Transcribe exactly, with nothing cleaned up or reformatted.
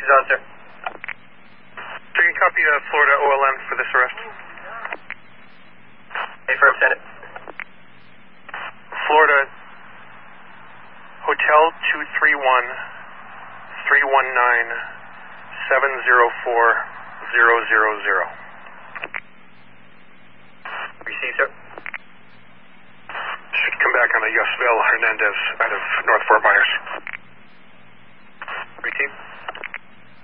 is on, sir. So you can copy uh, Florida O L N for this arrest. Affirm, send it. Florida Hotel two three one, three one nine, seven zero four zero zero zero. Receive, sir. Should come back on a Yosvel Hernandez out of North Fort Myers.